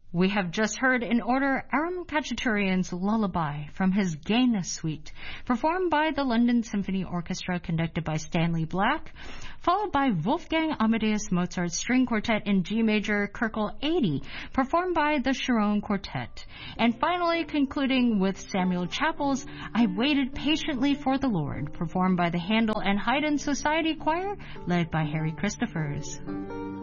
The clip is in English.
We have just heard in order Aram Khachaturian's Lullaby from his Gaina Suite, performed by the London Symphony Orchestra conducted by Stanley Black, followed by Wolfgang Amadeus Mozart's String Quartet in G Major Köchel 80, performed by the Sharon Quartet, and finally concluding with Samuel Chappell's I Waited Patiently for the Lord, performed by the Handel and Haydn Society Choir, led by Harry Christophers.